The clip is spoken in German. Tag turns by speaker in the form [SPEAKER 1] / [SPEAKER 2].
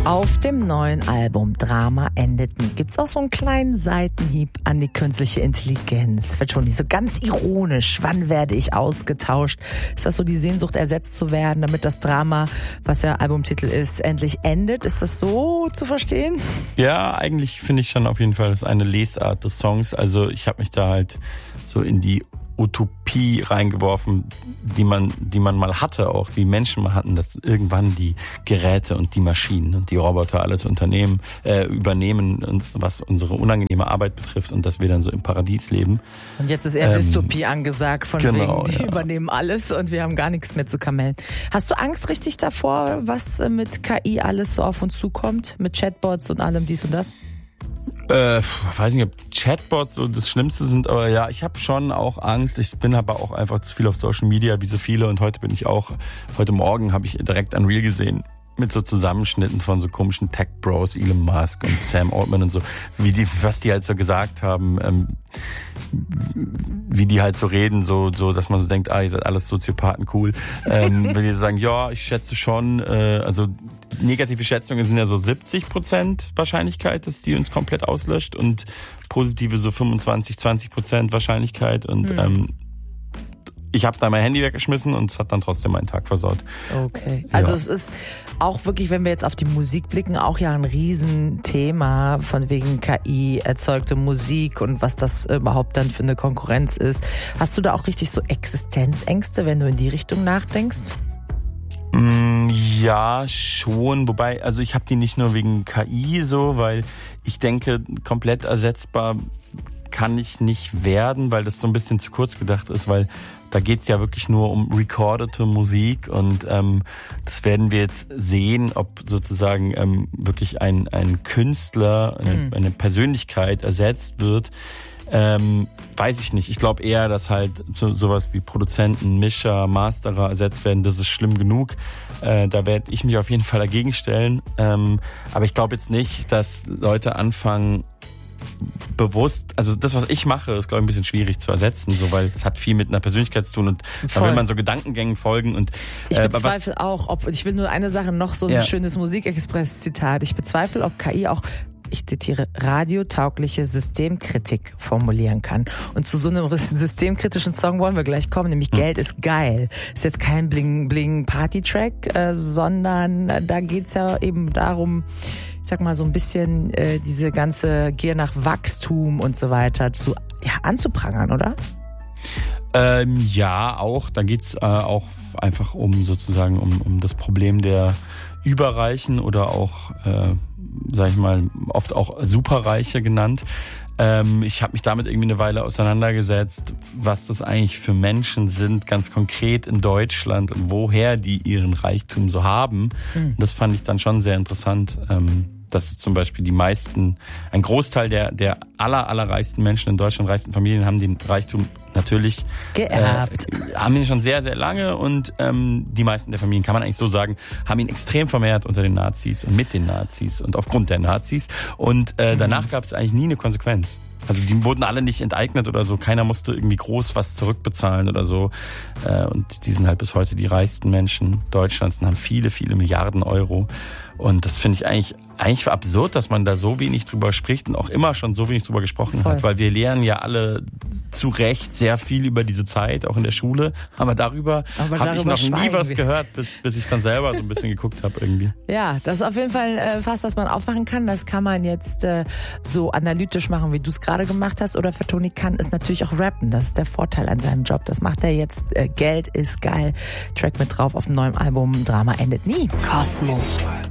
[SPEAKER 1] Auf dem neuen Album Drama endet nie gibt's auch so einen kleinen Seitenhieb an die künstliche Intelligenz. Fatoni, so ganz ironisch. Wann werde ich ausgetauscht? Ist das so die Sehnsucht, ersetzt zu werden, damit das Drama, was ja Albumtitel ist, endlich endet? Ist das so zu verstehen?
[SPEAKER 2] Ja, eigentlich finde ich schon auf jeden Fall, das ist eine Lesart des Songs. Also ich habe mich da halt so in die Utopie reingeworfen, die man mal hatte, auch die Menschen mal hatten, dass irgendwann die Geräte und die Maschinen und die Roboter alles übernehmen, was unsere unangenehme Arbeit betrifft und dass wir dann so im Paradies leben.
[SPEAKER 1] Und jetzt ist eher Dystopie angesagt, von
[SPEAKER 2] genau,
[SPEAKER 1] wegen, die übernehmen alles und wir haben gar nichts mehr zu kamellen. Hast du Angst richtig davor, was mit KI alles so auf uns zukommt? Mit Chatbots und allem dies und das?
[SPEAKER 2] Weiß nicht, ob Chatbots so das Schlimmste sind, aber ja, ich habe schon auch Angst. Ich bin aber auch einfach zu viel auf Social Media, wie so viele. Und heute Morgen habe ich direkt ein Reel gesehen mit so Zusammenschnitten von so komischen Tech-Bros, Elon Musk und Sam Altman und so, was die halt so gesagt haben, wie die halt so reden, so, dass man so denkt, ihr seid alles Soziopathen, cool. Wenn die sagen, ja, ich schätze schon, also negative Schätzungen sind ja so 70% Wahrscheinlichkeit, dass die uns komplett auslöscht und positive so 25-20% Wahrscheinlichkeit und ich habe da mein Handy weggeschmissen und es hat dann trotzdem meinen Tag versaut.
[SPEAKER 1] Okay. Also es ist auch wirklich, wenn wir jetzt auf die Musik blicken, auch ja ein Riesenthema von wegen KI, erzeugte Musik und was das überhaupt dann für eine Konkurrenz ist. Hast du da auch richtig so Existenzängste, wenn du in die Richtung nachdenkst?
[SPEAKER 2] Ja, schon. Wobei, also ich habe die nicht nur wegen KI so, weil ich denke, komplett ersetzbar kann ich nicht werden, weil das so ein bisschen zu kurz gedacht ist, weil da geht's ja wirklich nur um recordete Musik und das werden wir jetzt sehen, ob sozusagen wirklich ein Künstler, eine Persönlichkeit ersetzt wird. Weiß ich nicht. Ich glaube eher, dass halt sowas wie Produzenten, Mischer, Masterer ersetzt werden. Das ist schlimm genug. Da werde ich mich auf jeden Fall dagegen stellen. Aber ich glaube jetzt nicht, dass Leute anfangen, bewusst, also das, was ich mache, ist, glaube ich, ein bisschen schwierig zu ersetzen, so, weil es hat viel mit einer Persönlichkeit zu tun und da will man so Gedankengängen folgen und
[SPEAKER 1] ich bezweifle auch, ich will nur eine Sache, noch so ein schönes Musikexpress-Zitat, ich bezweifle, ob KI auch, ich zitiere, radiotaugliche Systemkritik formulieren kann. Und zu so einem systemkritischen Song wollen wir gleich kommen, nämlich Geld ist geil. Ist jetzt kein Bling-Bling-Party-Track, sondern da geht's ja eben darum, ich sag mal so ein bisschen diese ganze Gier nach Wachstum und so weiter anzuprangern, oder?
[SPEAKER 2] Ja, auch. Da geht's auch einfach um sozusagen um das Problem der Überreichen oder auch, sag ich mal, oft auch Superreiche genannt. Ich habe mich damit irgendwie eine Weile auseinandergesetzt, was das eigentlich für Menschen sind, ganz konkret in Deutschland und woher die ihren Reichtum so haben. Und das fand ich dann schon sehr interessant, dass zum Beispiel ein Großteil der allerreichsten Menschen in Deutschland, reichsten Familien, haben den Reichtum natürlich
[SPEAKER 1] geerbt.
[SPEAKER 2] Haben ihn schon sehr, sehr lange und die meisten der Familien, kann man eigentlich so sagen, haben ihn extrem vermehrt unter den Nazis und mit den Nazis und aufgrund der Nazis. Und danach gab es eigentlich nie eine Konsequenz. Also die wurden alle nicht enteignet oder so. Keiner musste irgendwie groß was zurückbezahlen oder so. Und die sind halt bis heute die reichsten Menschen Deutschlands und haben viele, viele Milliarden Euro. Und das finde ich eigentlich absurd, dass man da so wenig drüber spricht und auch immer schon so wenig drüber gesprochen hat. Weil wir lernen ja alle zu Recht sehr viel über diese Zeit, auch in der Schule. Aber darüber habe ich noch nie was gehört, bis ich dann selber so ein bisschen geguckt habe irgendwie.
[SPEAKER 1] Ja, das ist auf jeden Fall was man aufmachen kann. Das kann man jetzt so analytisch machen, wie du es gerade gemacht hast. Oder Fatoni kann es natürlich auch rappen. Das ist der Vorteil an seinem Job. Das macht er jetzt. Geld ist geil. Track mit drauf auf dem neuen Album Drama endet nie.
[SPEAKER 3] Cosmo.